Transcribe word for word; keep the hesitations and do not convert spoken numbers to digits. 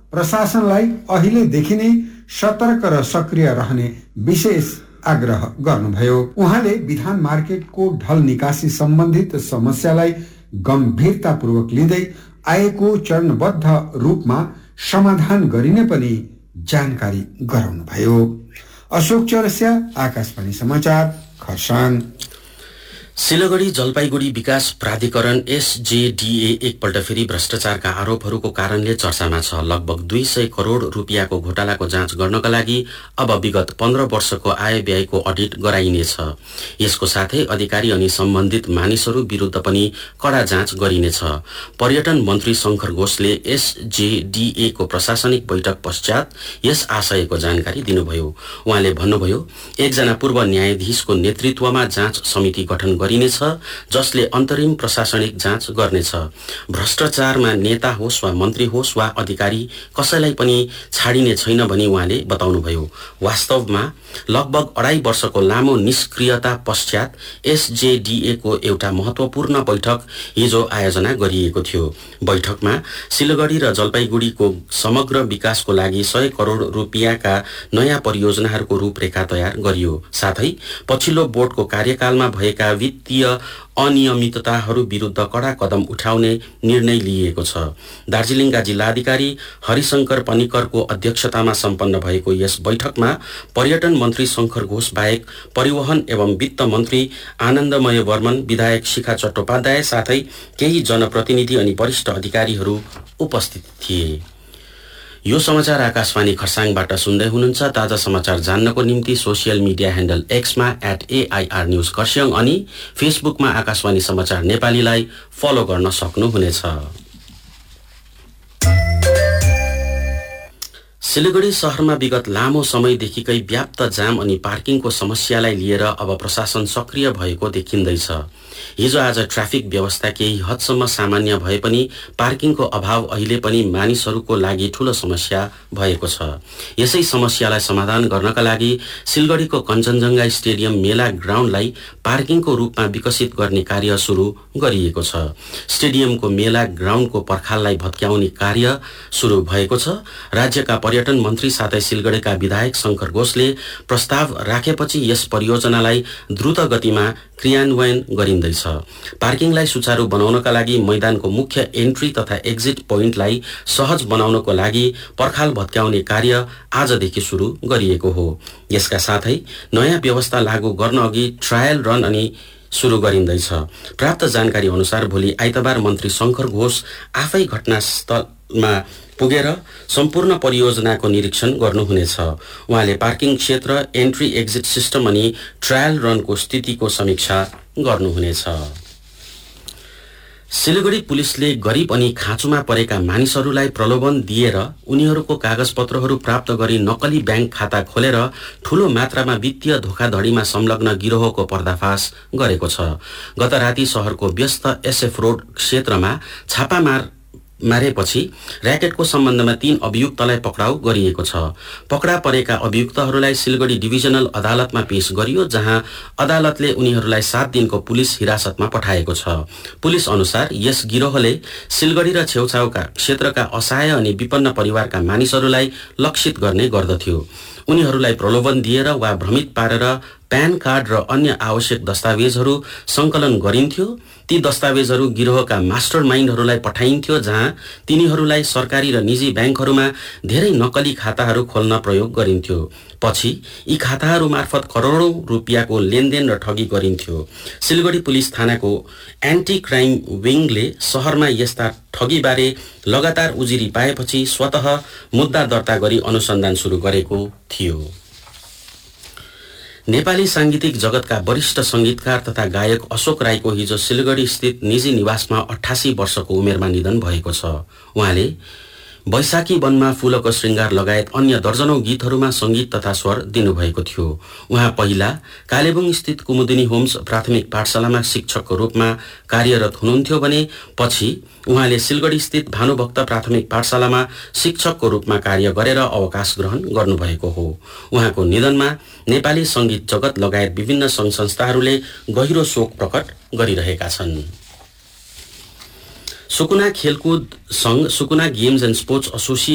प्रशासनलाई अहिलेदेखि नै सतर्क र सक्रिय रहने विशेष आग्रह गर्नुभयो। उहाँले विधान मार्केटको ढल निकासी सम्बन्धित समस्यालाई गम्भीरतापूर्वक लिँदै आएको चरणबद्ध रूपमा समाधान गरिने पनि जानकारी गराउनुभयो। अशोक चौरसिया, आकाशवाणी समाचार, खरसाङ। सिलगढी जलपाइगुडी विकास प्राधिकरण एसजेडीए एकपल्ट फेरि भ्रष्टाचारका आरोपहरूको कारणले चर्चामा छ। लगभग दुई सय करोड़ रुपियाँको घोटालाको जाँच गर्नका लागि अब विगत पन्ध्र वर्षको आय व्ययको अडिट गराइनेछ। यसको साथै अधिकारी अनि सम्बन्धित मानिसहरू विरुद्ध पनि कड़ा जाँच गरिनेछ। पर्यटन मन्त्री शंकर घोषले एसजेडीए को प्रशासनिक बैठक पश्चात यस आशयको जानकारी दिनुभयो। उहाँले भन्नुभयो, एकजना पूर्व न्यायाधीशको नेतृत्वमा जाँच समिति गठन गरिनेछ, जसले अन्तरिम प्रशासनिक जाँच गर्नेछ। भ्रष्टाचारमा नेता होस् वा मन्त्री होस् वा अधिकारी कसैलाई पनि छाडिने छैन भनी उहाँले बताउनुभयो। वास्तवमा लगभग अढाई वर्षको लामो निष्क्रियता पश्चात एसजेडीए को एउटा महत्वपूर्ण बैठक हिजो आयोजना गरिएको थियो। बैठकमा सिलगढी र जलपाइगुडीको समग्र विकासको लागि सय करोड़ रुपियाँका नयाँ परियोजनाहरूको रूपरेखा तयार गरियो। साथै पछिल्लो बोर्डको कार्यकालमा भएका वित्तीय अनियमितताहरू विरुद्ध कड़ा कदम उठाउने निर्णय लिएको छ। दार्जिलिङका जिल्लाधिकारी हरिशंकर पनिकरको अध्यक्षतामा सम्पन्न भएको यस बैठकमा पर्यटन मन्त्री शंकर घोष बाहेक परिवहन एवं वित्त मन्त्री आनन्दमय वर्मन, विधायक शिखा चट्टोपाध्याय साथै केही जनप्रतिनिधि अनि वरिष्ठ अधिकारीहरू उपस्थित थिए। यो समाचार आकाशवाणी खरसाङबाट सुन्दै हुनुहुन्छ। ताजा समाचार जान्नको निम्ति social media handle एक्समा at AIR news Kurseong अनि फेसबुकमा आकाशवाणी समाचार नेपालीलाई फलो गर्न सक्नुहुनेछ। सिलगढी शहरमा विगत लामो समयदेखिकै व्याप्त जाम अनि पार्किङको समस्यालाई लिएर अब प्रशासन सक्रिय भएको देखिँदैछ। हिजो आज ट्राफिक व्यवस्था केही हदसम्म सामान्य भए पनि पार्किङको अभाव अहिले पनि मानिसहरूको लागि ठूलो समस्या भएको छ। यसै समस्यालाई समाधान गर्नका लागि सिलगढीको कञ्चनजङ्घा स्टेडियम मेला ग्राउन्डलाई पार्किङको रूपमा विकसित गर्ने कार्य सुरु गरिएको छ। स्टेडियमको मेला ग्राउन्डको पर्खाललाई भत्काउने कार्य सुरु भएको छ। राज्यका पर्यटन मन्त्री साथै सिलगढीका विधायक शंकर घोषले प्रस्ताव राखेपछि यस परियोजनालाई द्रुत गतिमा क्रियान्वयन गरिँदैछ। पार्किङलाई सुचारू बनाउनका लागि मैदानको मुख्य एन्ट्री तथा एक्जिट पोइन्टलाई सहज बनाउनको लागि पर्खाल भत्काउने कार्य आजदेखि सुरु गरिएको हो। यसका साथै नयाँ व्यवस्था लागू गर्न अघि ट्रायल रन अनि सुरु गरिँदैछ। प्राप्त जानकारी अनुसार भोलि आइतबार मन्त्री शंकर घोष आफै घटनास्थलमा पुगेर सम्पूर्ण परियोजनाको निरीक्षण गर्नुहुनेछ। उहाँले पार्किङ क्षेत्र, एन्ट्री एक्जिट सिस्टम अनि ट्रायल रनको स्थितिको समीक्षा गर्नुहुनेछ। सिलगढी पुलिसले गरिब अनि खाँचोमा परेका मानिसहरूलाई प्रलोभन दिएर उनीहरूको कागजपत्रहरू प्राप्त गरी नक्कली ब्याङ्क खाता खोलेर ठूलो मात्रामा वित्तीय धोखाधडीमा संलग्न गिरोहको पर्दाफाश गरेको छ। गत राति शहरको व्यस्त एसएफ रोड क्षेत्रमा छापामार मारेपछि र्याकेटको सम्बन्धमा तीन अभियुक्तलाई पक्राउ गरिएको छ। पक्रा परेका अभियुक्तहरूलाई सिलगढी डिभिजनल अदालतमा पेश गरियो, जहाँ अदालतले उनीहरूलाई सात दिनको पुलिस हिरासतमा पठाएको छ। पुलिस अनुसार यस गिरोहले सिलगढी र छेउछाउका क्षेत्रका असहाय अनि विपन्न परिवारका मानिसहरूलाई लक्षित गर्ने गर्दथ्यो। उनीहरूलाई प्रलोभन दिएर वा भ्रमित पारेर प्यान कार्ड र अन्य आवश्यक दस्तावेजहरू संकलन गरिन्थ्यो। ती दस्तावेजहरू गिरोहका मास्टरमाइन्डहरूलाई पठाइन्थ्यो, जहाँ तिनीहरूलाई सरकारी र निजी ब्याङ्कहरूमा धेरै नक्कली खाताहरू खोल्न प्रयोग गरिन्थ्यो। पछि यी खाताहरू मार्फत करोडौं रुपियाँको लेनदेन र ठगी गरिन्थ्यो। सिलगढी पुलिस थानाको एन्टी क्राइम विङले शहरमा यस्ता ठगीबारे लगातार उजुरी पाएपछि स्वतः मुद्दा दर्ता गरी अनुसन्धान सुरु गरेको थियो। नेपाली सांगीतिक जगतका वरिष्ठ संगीतकार तथा गायक अशोक राईको हिजो सिलगढी स्थित निजी निवासमा अठासी वर्षको उमेरमा निधन भएको छ। उहाँले बैशाखी वनमा फूलको श्रृंगार लगायत अन्य दर्जनौं गीतहरूमा संगीत तथा स्वर दिनुभएको थियो। उहाँ पहिला कालेबुङ स्थित कुमुदिनी होम्स प्राथमिक पाठशालामा शिक्षकको रूपमा कार्यरत हुनुहुन्थ्यो भने पछि उहाँले सिलगढी स्थित भानुभक्त प्राथमिक पाठशालामा शिक्षकको रूपमा कार्य गरेर अवकाश ग्रहण गर्नुभएको हो। उहाँको निधनमा नेपाली संगीत जगत लगायत विभिन्न संघ संस्थाहरूले गहिरो शोक प्रकट गरिरहेका छन्। सुकुना खेलकुद संघ, सुकुना गेम्स एन्ड स्पोर्ट्स एसोसिएसन